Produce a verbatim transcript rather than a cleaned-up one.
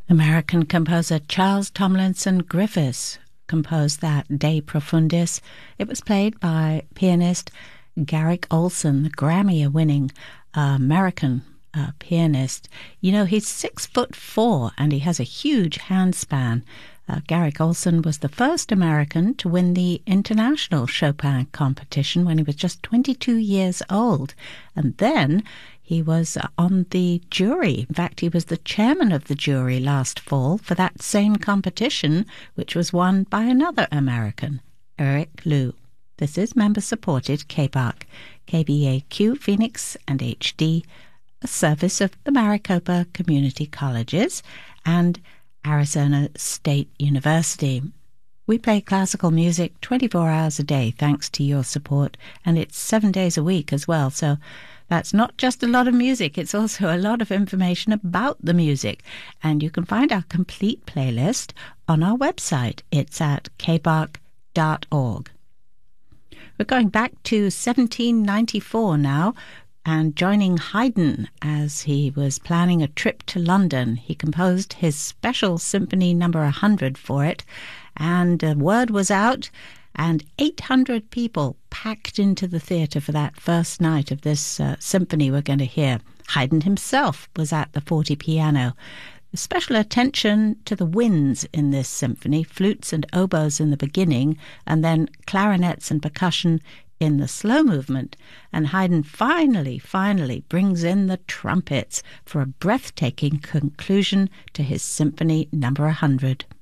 American composer Charles Tomlinson Griffiths composed that De Profundis. It was played by pianist Garrick Olson, the Grammy-winning uh, American uh, pianist. You know, he's six foot four and he has a huge handspan. Uh, Garrick Olson was the first American to win the International Chopin competition when he was just twenty-two years old. And then he was on the jury. In fact, he was the chairman of the jury last fall for that same competition, which was won by another American, Eric Liu. This is member-supported K B A Q, K B A Q Phoenix and H D, a service of the Maricopa Community Colleges and Arizona State University. We play classical music twenty-four hours a day thanks to your support, and it's seven days a week as well, so that's not just a lot of music, it's also a lot of information about the music. And you can find our complete playlist on our website. It's at k b a q dot org. We're going back to seventeen ninety-four now, and joining Haydn as he was planning a trip to London. He composed his special symphony number one hundred for it, and the word was out, and eight hundred people packed into the theatre for that first night of this uh, symphony we're going to hear. Haydn himself was at the forte piano. Special attention to the winds in this symphony, flutes and oboes in the beginning, and then clarinets and percussion in the slow movement. And Haydn finally, finally brings in the trumpets for a breathtaking conclusion to his symphony number one hundred.